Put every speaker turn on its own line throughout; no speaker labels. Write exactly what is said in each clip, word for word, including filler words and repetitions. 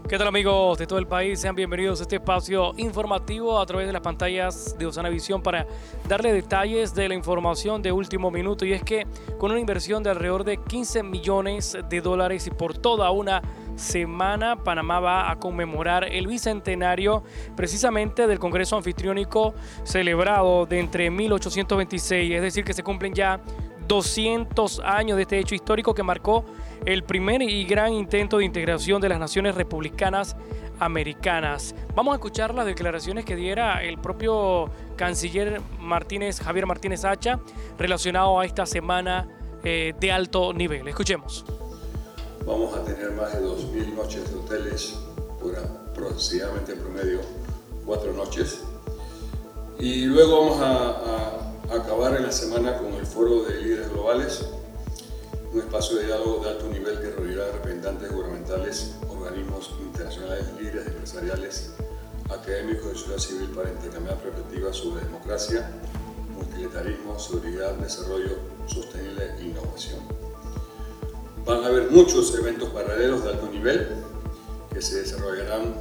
¿Qué tal amigos de todo el país? Sean bienvenidos a este espacio informativo a través de las pantallas de Osana Visión para darle detalles de la información de último minuto. Y es que con una inversión de alrededor de quince millones de dólares y por toda una semana, Panamá va a conmemorar el bicentenario precisamente del Congreso Anfitriónico celebrado de entre mil ochocientos veintiséis, es decir que se cumplen ya doscientos años de este hecho histórico que marcó el primer y gran intento de integración de las naciones republicanas americanas. Vamos a escuchar las declaraciones que diera el propio canciller Martínez, Javier Martínez Hacha, relacionado a esta semana eh, de alto nivel. Escuchemos.
Vamos a tener más de dos mil noches de hoteles, por aproximadamente en promedio cuatro noches. Y luego vamos a, a acabar en la semana con el Foro de Líderes Globales, un espacio de diálogo de alto nivel que reunirá a representantes gubernamentales, organismos internacionales, líderes empresariales, académicos y sociedad civil para intercambiar perspectivas sobre democracia, multilateralismo, seguridad, desarrollo sostenible e innovación. Van a haber muchos eventos paralelos de alto nivel que se desarrollarán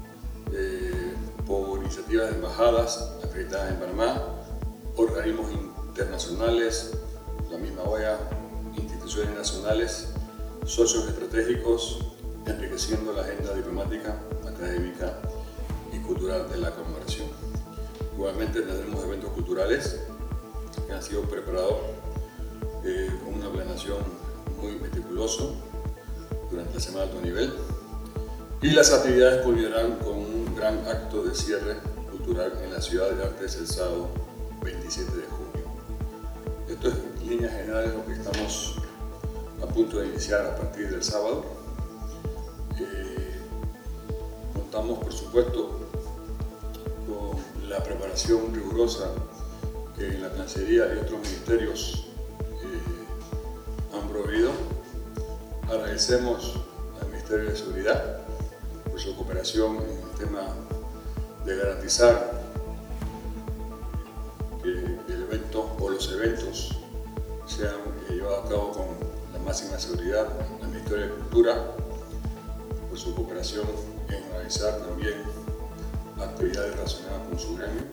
eh, por iniciativas de embajadas acreditadas en Panamá, organismos internacionales, la misma O E A, instituciones nacionales, socios estratégicos, enriqueciendo la agenda diplomática, académica y cultural de la conmemoración. Igualmente tendremos eventos culturales que han sido preparados eh, con una planeación muy meticulosa durante la semana de alto nivel, y las actividades culminarán con un gran acto de cierre cultural en la Ciudad de Artes el sábado veintisiete de junio. Esto es en líneas generales lo que estamos a punto de iniciar a partir del sábado. Eh, contamos, por supuesto, con la preparación rigurosa que en la Cancillería y otros ministerios eh, han proveído. Agradecemos al Ministerio de Seguridad por su cooperación en el tema de garantizar que el evento o los eventos sean eh, llevados a cabo con la máxima seguridad. Al Ministerio de Cultura por su cooperación en organizar también actividades relacionadas con su gremio.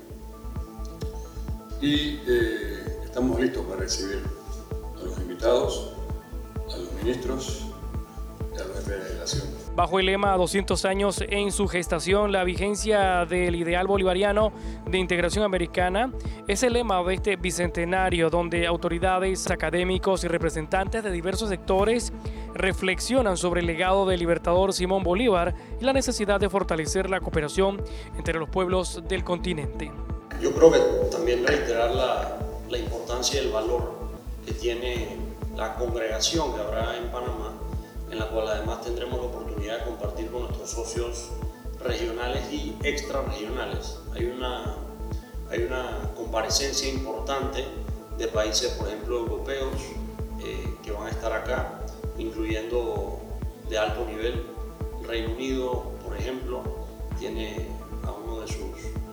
Y eh, estamos listos para recibir a los invitados, a los ministros y a los jefes de delegación.
Bajo el lema doscientos años en su gestación, la vigencia del ideal bolivariano de integración americana es el lema de este bicentenario, donde autoridades, académicos y representantes de diversos sectores reflexionan sobre el legado del libertador Simón Bolívar y la necesidad de fortalecer la cooperación entre los pueblos del continente.
Yo creo que también reiterar la, la importancia y el valor que tiene la congregación que habrá en Panamá, en la cual además tendremos la oportunidad de compartir con nuestros socios regionales y extrarregionales. Hay una, hay una comparecencia importante de países, por ejemplo, europeos, eh, que van a estar acá, incluyendo de alto nivel. Reino Unido, por ejemplo, tiene a uno de sus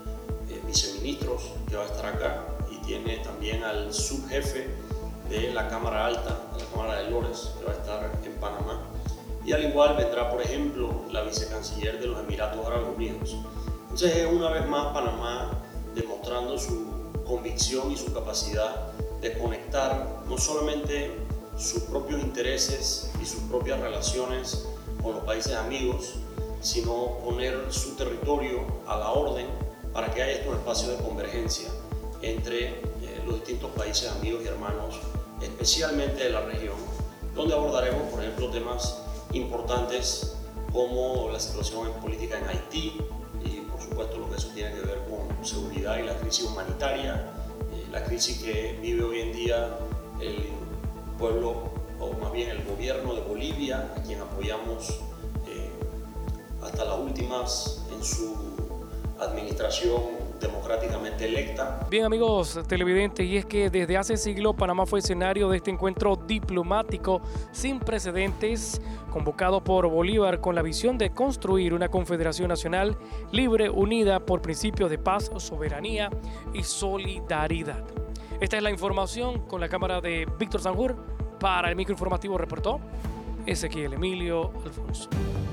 eh, viceministros que va a estar acá, y tiene también al subjefe de la Cámara Alta, de la Cámara de Lores, que va a estar en Panamá. Y al igual vendrá, por ejemplo, la vicecanciller de los Emiratos Árabes Unidos. Entonces es una vez más Panamá demostrando su convicción y su capacidad de conectar no solamente sus propios intereses y sus propias relaciones con los países amigos, sino poner su territorio a la orden para que haya estos espacios de convergencia entre eh, los distintos países amigos y hermanos, especialmente de la región, donde abordaremos, por ejemplo, temas importantes como la situación política en Haití y, por supuesto, lo que eso tiene que ver con seguridad y la crisis humanitaria, eh, la crisis que vive hoy en día el pueblo, o más bien el gobierno de Bolivia, a quien apoyamos eh, hasta las últimas en su administración democráticamente electa.
Bien amigos televidentes, y es que desde hace siglos Panamá fue escenario de este encuentro diplomático sin precedentes convocado por Bolívar con la visión de construir una confederación nacional libre, unida por principios de paz, soberanía y solidaridad. Esta es la información con la cámara de Víctor Sanjur. Para el microinformativo reportó Ezequiel Emilio Alfonso.